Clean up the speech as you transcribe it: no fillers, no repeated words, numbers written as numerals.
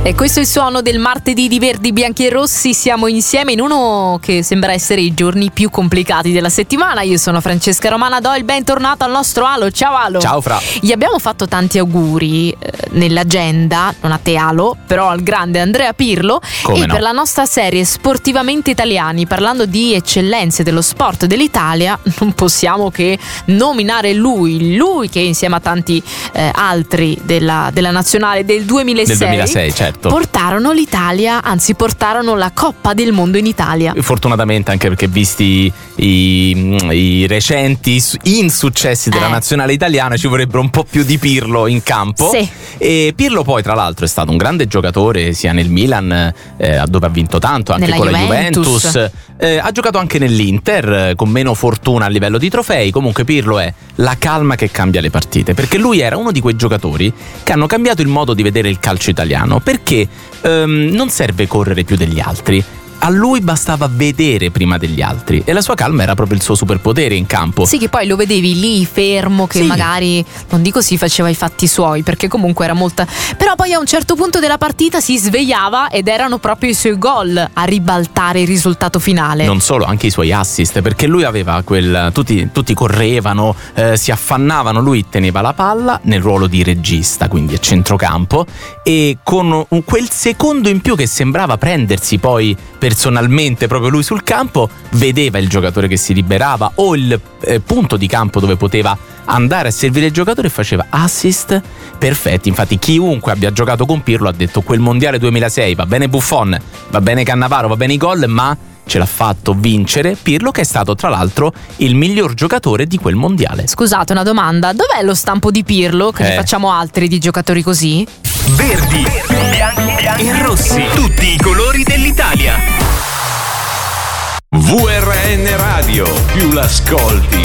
E questo è il suono del martedì di Verdi, Bianchi e Rossi. Siamo insieme in uno che sembra essere i giorni più complicati della settimana. Io sono Francesca Romana, do il bentornato al nostro Alo. Ciao Alo. Ciao Fra. Gli abbiamo fatto tanti auguri nell'agenda, non a te Alo, però al grande Andrea Pirlo. Come e no? per la nostra serie Sportivamente Italiani, parlando di eccellenze dello sport dell'Italia, non possiamo che nominare lui che insieme a tanti altri della nazionale del 2006, certo. portarono l'Italia, anzi portarono la Coppa del Mondo in Italia. Fortunatamente, anche perché visti i recenti insuccessi della nazionale italiana, ci vorrebbero un po' più di Pirlo in campo. Sì. E Pirlo poi tra l'altro è stato un grande giocatore sia nel Milan, dove ha vinto tanto, anche Nella con la Juventus. Ha giocato anche nell'Inter, con meno fortuna a livello di trofei. Comunque Pirlo è la calma che cambia le partite, perché lui era uno di quei giocatori che hanno cambiato il modo di vedere il calcio italiano, perché non serve correre più degli altri. A lui bastava vedere prima degli altri e la sua calma era proprio il suo superpotere in campo. Sì, che poi lo vedevi lì fermo, che Sì. magari, non dico si faceva i fatti suoi, perché comunque era molta, però poi a un certo punto della partita si svegliava ed erano proprio i suoi gol a ribaltare il risultato finale. Non solo, anche i suoi assist, perché lui aveva tutti correvano, si affannavano, lui teneva la palla nel ruolo di regista, quindi a centrocampo, e con quel secondo in più che sembrava prendersi poi personalmente proprio lui sul campo, vedeva il giocatore che si liberava o il punto di campo dove poteva andare a servire il giocatore e faceva assist perfetti. Infatti chiunque abbia giocato con Pirlo ha detto: quel mondiale 2006 va bene Buffon, va bene Cannavaro, va bene i gol, ma ce l'ha fatto vincere Pirlo, che è stato tra l'altro il miglior giocatore di quel mondiale. Scusate, una domanda: dov'è lo stampo di Pirlo? Che ne facciamo altri di giocatori così? Verdi, bianchi e rossi, tutti i colori dell'Italia. VRN Radio, più l'ascolti